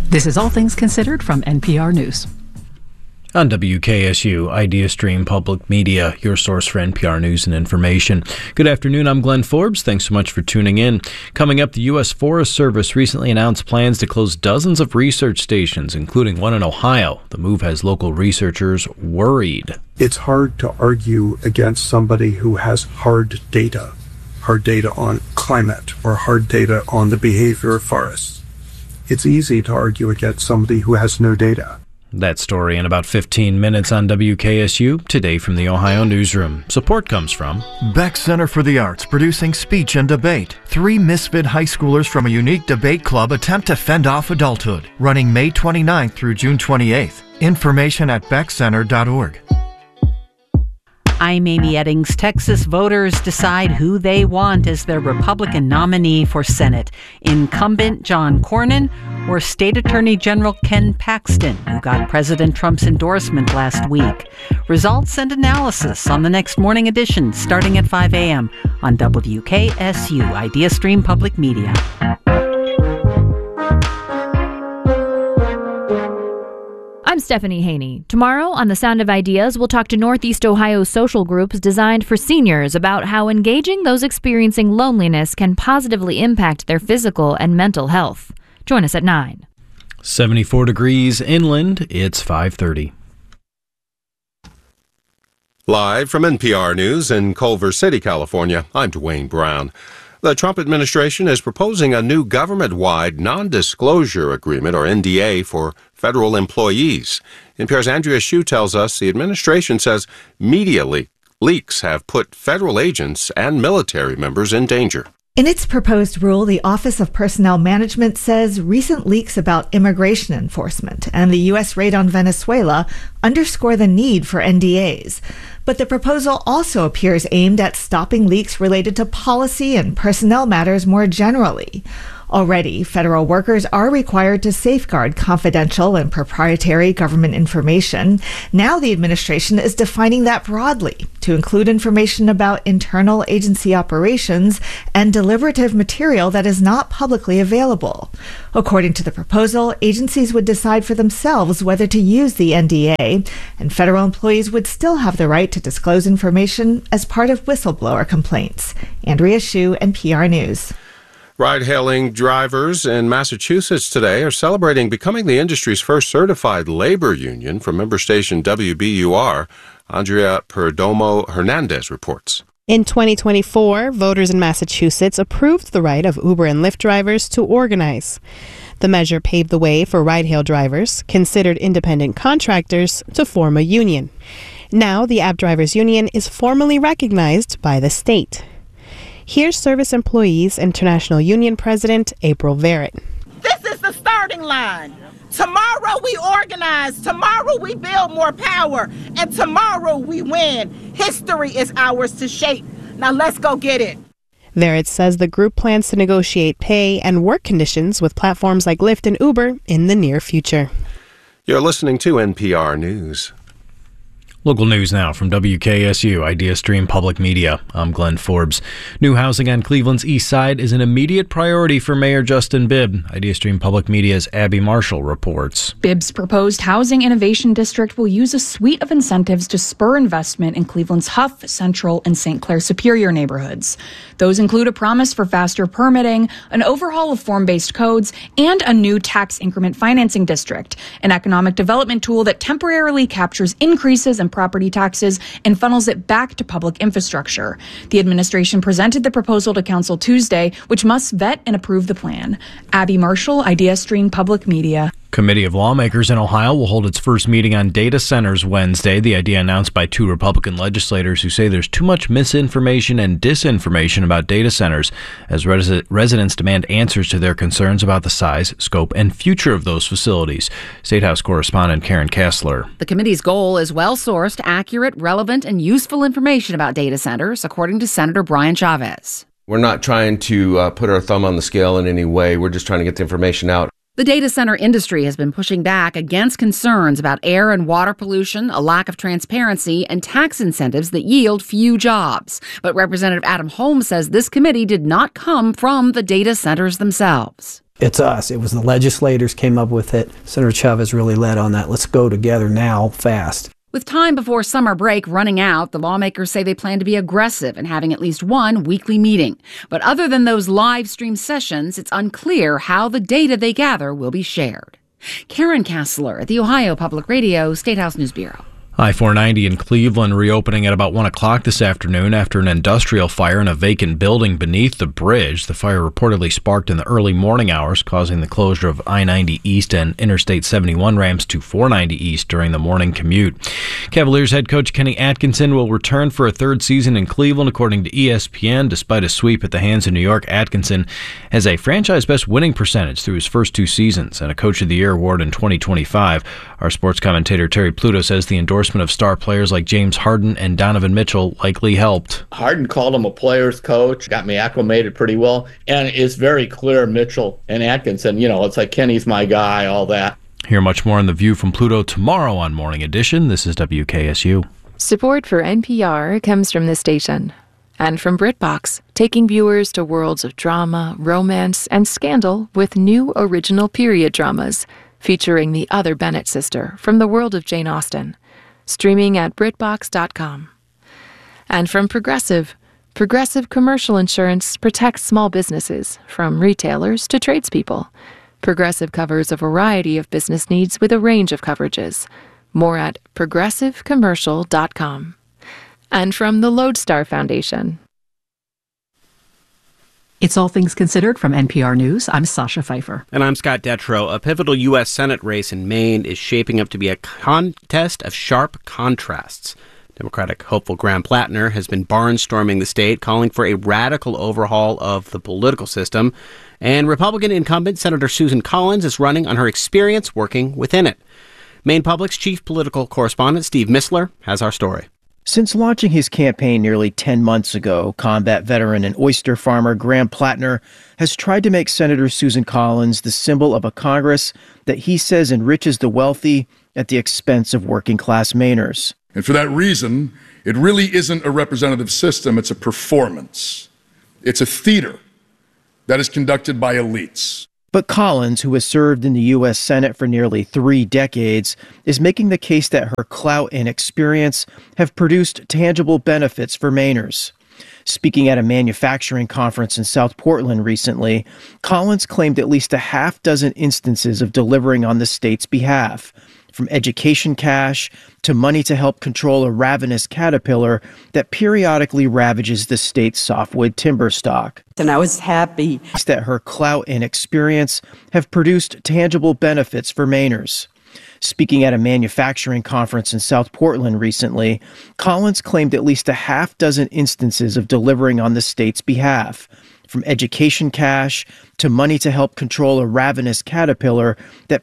This is All Things Considered from NPR News. On WKSU, IdeaStream Public Media, your source for NPR news and information. Good afternoon, I'm Glenn Forbes. Thanks so much for tuning in. Coming up, the U.S. Forest Service recently announced plans to close dozens of research stations, including one in Ohio. The move has local researchers worried. It's hard to argue against somebody who has hard data on climate or hard data on the behavior of forests. It's easy to argue against somebody who has no data. That story in about 15 minutes on WKSU. Today from the Ohio Newsroom. Support comes from Beck Center for the Arts, producing speech and debate. 3 misfit high schoolers from a unique debate club attempt to fend off adulthood. Running May 29th through June 28th. Information at beckcenter.org. I'm Amy Eddings. Texas voters decide who they want as their Republican nominee for Senate. Incumbent John Cornyn or State Attorney General Ken Paxton, who got President Trump's endorsement last week. Results and analysis on the next morning edition starting at 5 a.m. on WKSU, IdeaStream Public Media. I'm Stephanie Haney. Tomorrow on The Sound of Ideas, we'll talk to Northeast Ohio social groups designed for seniors about how engaging those experiencing loneliness can positively impact their physical and mental health. Join us at 9. 74 degrees inland. It's 5:30. Live from NPR News in Culver City, California, I'm Dwayne Brown. The Trump administration is proposing a new government-wide non-disclosure agreement, or NDA, for federal employees. NPR's Andrea Hsu tells us the administration says media leaks have put federal agents and military members in danger. In its proposed rule, the Office of Personnel Management says recent leaks about immigration enforcement and the U.S. raid on Venezuela underscore the need for NDAs. But the proposal also appears aimed at stopping leaks related to policy and personnel matters more generally. Already, federal workers are required to safeguard confidential and proprietary government information. Now the administration is defining that broadly to include information about internal agency operations and deliberative material that is not publicly available. According to the proposal, agencies would decide for themselves whether to use the NDA, and federal employees would still have the right to disclose information as part of whistleblower complaints. Andrea Hsu, NPR News. Ride-hailing drivers in Massachusetts today are celebrating becoming the industry's first certified labor union from member station WBUR. Andrea Perdomo Hernandez reports. In 2024, voters in Massachusetts approved the right of Uber and Lyft drivers to organize. The measure paved the way for ride-hail drivers, considered independent contractors, to form a union. Now, the App Drivers Union is formally recognized by the state. Here's Service Employees International Union President April Verrett. This is the starting line. Tomorrow we organize. Tomorrow we build more power. And tomorrow we win. History is ours to shape. Now let's go get it. Verrett says the group plans to negotiate pay and work conditions with platforms like Lyft and Uber in the near future. You're listening to NPR News. Local news now from WKSU, IdeaStream Public Media. I'm Glenn Forbes. New housing on Cleveland's east side is an immediate priority for Mayor Justin Bibb. IdeaStream Public Media's Abby Marshall reports. Bibb's proposed Housing Innovation District will use a suite of incentives to spur investment in Cleveland's Huff, Central, and St. Clair Superior neighborhoods. Those include a promise for faster permitting, an overhaul of form-based codes, and a new tax increment financing district, an economic development tool that temporarily captures increases in property taxes and funnels it back to public infrastructure. The administration presented the proposal to Council Tuesday, which must vet and approve the plan. Abby Marshall, IdeaStream Public Media. Committee of Lawmakers in Ohio will hold its first meeting on data centers Wednesday. The idea announced by 2 Republican legislators who say there's too much misinformation and disinformation about data centers as residents demand answers to their concerns about the size, scope, and future of those facilities. State House correspondent Karen Kessler. The committee's goal is well-sourced, accurate, relevant, and useful information about data centers, according to Senator Brian Chavez. We're not trying to put our thumb on the scale in any way. We're just trying to get the information out. The data center industry has been pushing back against concerns about air and water pollution, a lack of transparency, and tax incentives that yield few jobs. But Representative Adam Holmes says this committee did not come from the data centers themselves. It's us. It was the legislators came up with it. Senator Chavez really led on that. Let's go together now, fast. With time before summer break running out, the lawmakers say they plan to be aggressive in having at least one weekly meeting. But other than those live stream sessions, it's unclear how the data they gather will be shared. Karen Kassler at the Ohio Public Radio Statehouse News Bureau. I-490 in Cleveland reopening at about 1 o'clock this afternoon after an industrial fire in a vacant building beneath the bridge. The fire reportedly sparked in the early morning hours, causing the closure of I-90 East and Interstate 71 ramps to 490 East during the morning commute. Cavaliers head coach Kenny Atkinson will return for a third season in Cleveland, according to ESPN. Despite a sweep at the hands of New York, Atkinson has a franchise best winning percentage through his first 2 seasons and a Coach of the Year award in 2025. Our sports commentator Terry Pluto says the endorsement of star players like James Harden and Donovan Mitchell likely helped. Harden called him a player's coach, got me acclimated pretty well, and it's very clear Mitchell and Atkinson, it's like Kenny's my guy, all that. Hear much more on The View from Pluto tomorrow on Morning Edition. This is WKSU. Support for NPR comes from this station and from BritBox, taking viewers to worlds of drama, romance, and scandal with new original period dramas featuring the other Bennett sister from the world of Jane Austen. Streaming at BritBox.com. And from Progressive. Progressive Commercial Insurance protects small businesses, from retailers to tradespeople. Progressive covers a variety of business needs with a range of coverages. More at ProgressiveCommercial.com. And from the Lodestar Foundation. It's All Things Considered from NPR News. I'm Sasha Pfeiffer. And I'm Scott Detrow. A pivotal U.S. Senate race in Maine is shaping up to be a contest of sharp contrasts. Democratic hopeful Graham Plattner has been barnstorming the state, calling for a radical overhaul of the political system. And Republican incumbent Senator Susan Collins is running on her experience working within it. Maine Public's chief political correspondent Steve Missler has our story. Since launching his campaign nearly 10 months ago, combat veteran and oyster farmer Graham Plattner has tried to make Senator Susan Collins the symbol of a Congress that he says enriches the wealthy at the expense of working-class Mainers. And for that reason, it really isn't a representative system, it's a performance. It's a theater that is conducted by elites. But Collins, who has served in the U.S. Senate for nearly 3 decades, is making the case that her clout and experience have produced tangible benefits for Mainers. Speaking at a manufacturing conference in South Portland recently, Collins claimed at least a half dozen instances of delivering on the state's behalf, from education cash to money to help control a ravenous caterpillar that periodically ravages the state's softwood timber stock. And I was happy that her clout and experience have produced tangible benefits for Mainers. Speaking at a manufacturing conference in South Portland recently, Collins claimed at least a half dozen instances of delivering on the state's behalf, from education cash to money to help control a ravenous caterpillar that